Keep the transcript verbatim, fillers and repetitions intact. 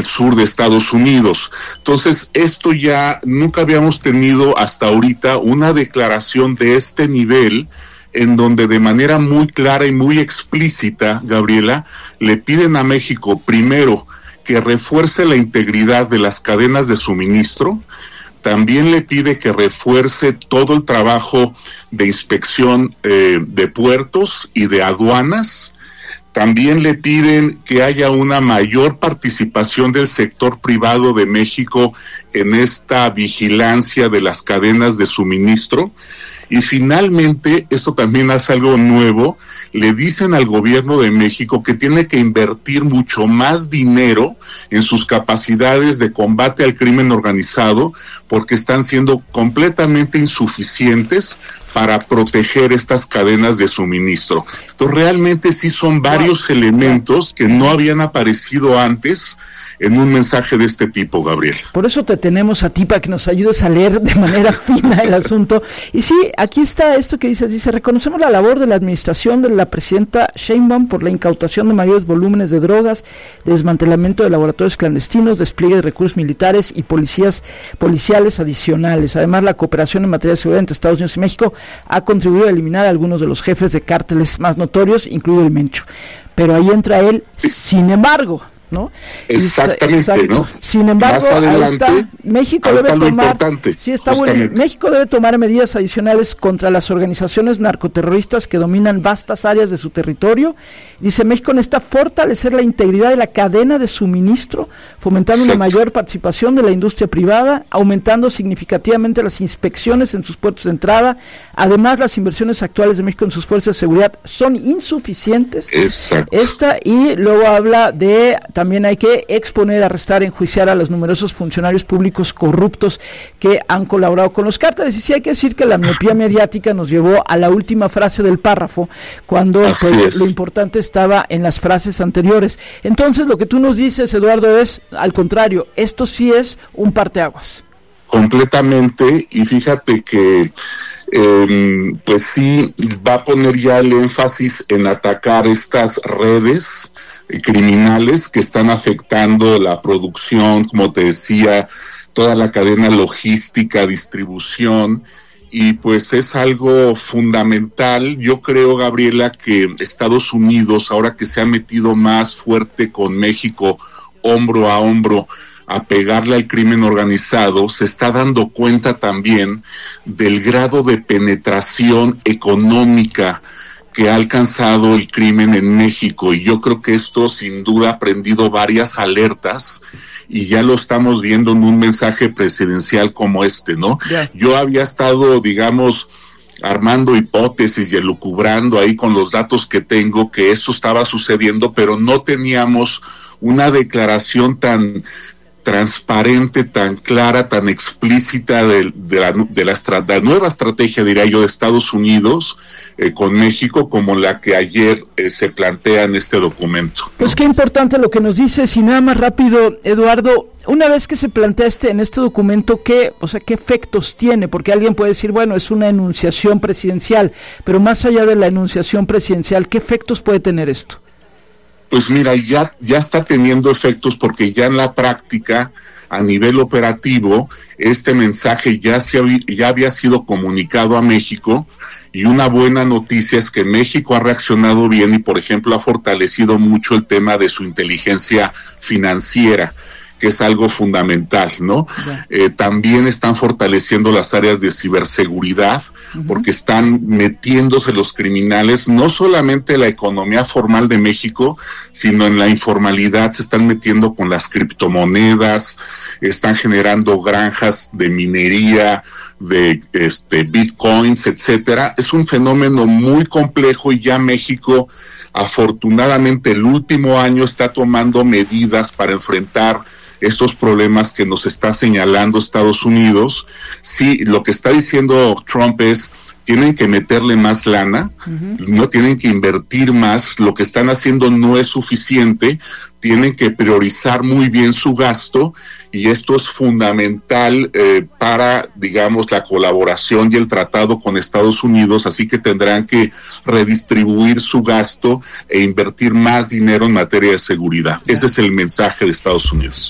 al sur de Estados Unidos. Entonces, esto ya nunca habíamos tenido hasta ahorita una declaración de este nivel, en donde de manera muy clara y muy explícita, Gabriela, le piden a México, primero, que refuerce la integridad de las cadenas de suministro. También le pide que refuerce todo el trabajo de inspección eh, de puertos y de aduanas. También le piden que haya una mayor participación del sector privado de México en esta vigilancia de las cadenas de suministro. Y finalmente, esto también hace algo nuevo, le dicen al gobierno de México que tiene que invertir mucho más dinero en sus capacidades de combate al crimen organizado, porque están siendo completamente insuficientes para proteger estas cadenas de suministro. Entonces, realmente sí son varios elementos que no habían aparecido antes en un mensaje de este tipo, Gabriel. Por eso te tenemos a ti, para que nos ayudes a leer de manera fina el asunto. Y sí, aquí está esto que dices, dice, reconocemos la labor de la administración de la presidenta Sheinbaum por la incautación de mayores volúmenes de drogas, desmantelamiento de laboratorios clandestinos, despliegue de recursos militares y policías policiales adicionales. Además, la cooperación en materia de seguridad entre Estados Unidos y México ha contribuido a eliminar a algunos de los jefes de cárteles más notorios, incluido el Mencho. Pero ahí entra él, sin embargo, ¿no? Exactamente, Exacto. ¿no? Sin embargo, adelante, ahí está, México ahí debe está tomar, importante, sí está bueno, México debe tomar medidas adicionales contra las organizaciones narcoterroristas que dominan vastas áreas de su territorio. Dice, México necesita fortalecer la integridad de la cadena de suministro, fomentando Exacto. una mayor participación de la industria privada, aumentando significativamente las inspecciones en sus puertos de entrada. Además, las inversiones actuales de México en sus fuerzas de seguridad son insuficientes. Exacto. Esta, y luego habla de, también hay que exponer, arrestar, enjuiciar a los numerosos funcionarios públicos corruptos que han colaborado con los cárteles. Y sí hay que decir que la miopía mediática nos llevó a la última frase del párrafo, cuando pues, lo importante estaba en las frases anteriores. Entonces, lo que tú nos dices, Eduardo, es, al contrario, esto sí es un parteaguas. Completamente, y fíjate que eh, pues sí va a poner ya el énfasis en atacar estas redes criminales que están afectando la producción, como te decía, toda la cadena logística, distribución, y pues es algo fundamental. Yo creo, Gabriela, que Estados Unidos, ahora que se ha metido más fuerte con México, hombro a hombro, a pegarle al crimen organizado, se está dando cuenta también del grado de penetración económica que ha alcanzado el crimen en México, y yo creo que esto sin duda ha prendido varias alertas, y ya lo estamos viendo en un mensaje presidencial como este, ¿no? Yeah. Yo había estado, digamos, armando hipótesis y elucubrando ahí con los datos que tengo que eso estaba sucediendo, pero no teníamos una declaración tan transparente, tan clara, tan explícita de, de, la, de, la, estra, de la nueva estrategia, diría yo, de Estados Unidos eh, con México, como la que ayer eh, se plantea en este documento, ¿no? Pues qué importante lo que nos dices, y nada más rápido, Eduardo, una vez que se plantea este en este documento, ¿qué, o sea, qué efectos tiene? Porque alguien puede decir, bueno, es una enunciación presidencial, pero más allá de la enunciación presidencial, ¿qué efectos puede tener esto? Pues mira, ya, ya está teniendo efectos, porque ya en la práctica, a nivel operativo, este mensaje ya, se, ya había sido comunicado a México, y una buena noticia es que México ha reaccionado bien y, por ejemplo, ha fortalecido mucho el tema de su inteligencia financiera, que es algo fundamental, ¿no? Yeah. Eh, también están fortaleciendo las áreas de ciberseguridad, uh-huh. porque están metiéndose los criminales, no solamente en la economía formal de México, sino en la informalidad, se están metiendo con las criptomonedas, están generando granjas de minería, de este bitcoins, etcétera. Es un fenómeno muy complejo, y ya México, afortunadamente, el último año está tomando medidas para enfrentar estos problemas que nos está señalando Estados Unidos. Sí, lo que está diciendo Trump es, tienen que meterle más lana, uh-huh. no tienen que invertir más, lo que están haciendo no es suficiente, tienen que priorizar muy bien su gasto, y esto es fundamental eh, para, digamos, la colaboración y el tratado con Estados Unidos, así que tendrán que redistribuir su gasto e invertir más dinero en materia de seguridad. Ese es el mensaje de Estados Unidos.